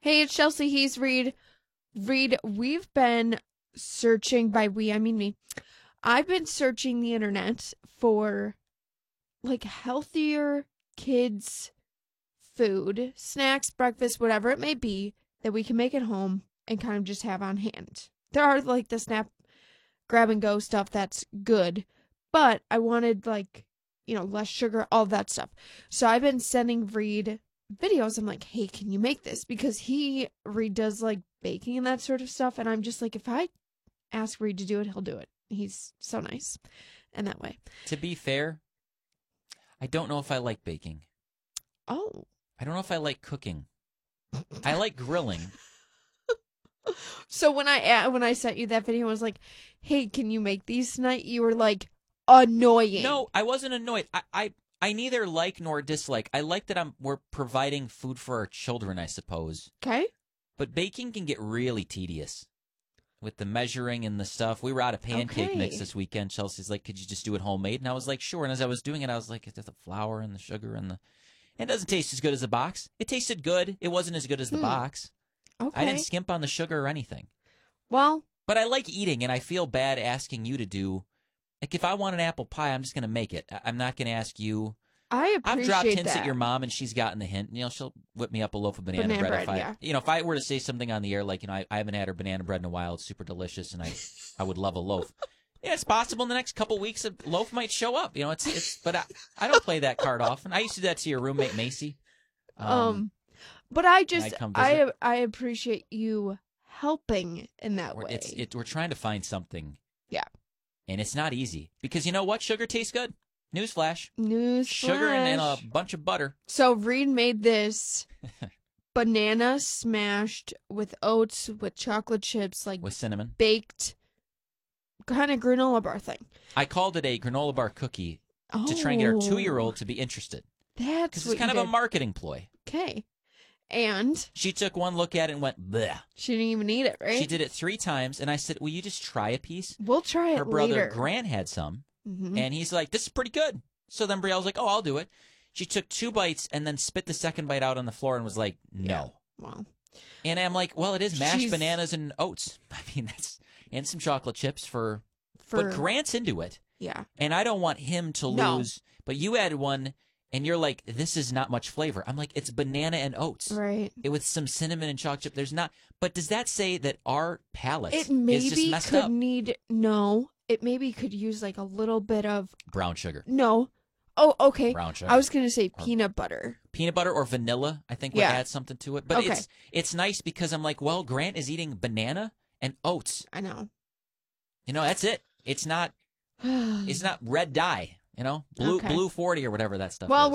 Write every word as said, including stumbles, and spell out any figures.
Hey, it's Chelsea. He's Reed. Reed, we've been searching, by we, I mean me. I've been searching the internet for like healthier kids' food, snacks, breakfast, whatever it may be, that we can make at home and kind of just have on hand. There are like the snap, grab and go stuff that's good, but I wanted like, you know, less sugar, all that stuff. So I've been sending Reed videos. I'm like, hey, can you make this? Because he, Reed does like baking and that sort of stuff. And I'm just like, if I ask Reed to do it, he'll do it. He's so nice. And that way. To be fair, I don't know if I like baking. Oh. I don't know if I like cooking. I like grilling. So when I when I sent you that video, I was like, hey, can you make these tonight? You were like, annoying. No, I wasn't annoyed. I, I, I neither like nor dislike. I like that I'm we're providing food for our children, I suppose. Okay. But baking can get really tedious with the measuring and the stuff. We were out of pancake Okay. mix this weekend. Chelsea's like, could you just do it homemade? And I was like, sure. And as I was doing it, I was like, it's the flour and the sugar and the... It doesn't taste as good as the box. It tasted good. It wasn't as good as the Hmm. box. Okay. I didn't skimp on the sugar or anything. Well... But I like eating, and I feel bad asking you to do... Like, if I want an apple pie, I'm just going to make it. I- I'm not going to ask you... I appreciate I've dropped hints that. at your mom, and she's gotten the hint. You know, she'll whip me up a loaf of banana, Banana bread. bread, if I, yeah. You know, if I were to say something on the air, like, you know, I, I haven't had her banana bread in a while. It's super delicious, and I, I would love a loaf. Yeah, it's possible in the next couple weeks a loaf might show up. You know, it's it's. But I, I don't play that card often. I used to do that to your roommate Macy. Um, Um, but I just I'd come I visit. I appreciate you helping in that we're- way. it's it. We're trying to find something. Yeah. And it's not easy because you know what? Sugar tastes good. Newsflash. News Sugar and, and a flash. bunch of butter. So Reed made this banana smashed with oats with chocolate chips, like With cinnamon. baked kind of granola bar thing. I called it a granola bar cookie Oh, to try and get our two-year-old to be interested. That's Because what it's kind you of a did. marketing ploy. Okay. And She took one look at it and went, bleh. she didn't even eat it, right? She did it three times, and I said, will you just try a piece? We'll try it Her brother later. Grant had some, Mhm. and he's like, this is pretty good. So then Brielle was like, oh, I'll do it. She took two bites and then spit the second bite out on the floor and was like, no. Well, And I'm like, well, it is mashed She's- bananas and oats. I mean, that's and some chocolate chips for, for but Grant's into it, yeah. and I don't want him to No. lose. But you added one, and you're like, this is not much flavor. I'm like, it's banana and oats. Right. It with some cinnamon and chocolate chip. There's not. But does that say that our palate It is maybe just messed could up? need no. It maybe could use like a little bit of Brown sugar, no. Oh, okay. brown sugar. I was gonna say Or- peanut butter. peanut butter or vanilla. I think would Yeah. add something to it. But Okay. it's it's nice because I'm like, well, Grant is eating banana and oats. I know. You know, that's it. It's not. It's not red dye. You know, blue Okay. blue forty or whatever that stuff Well, is.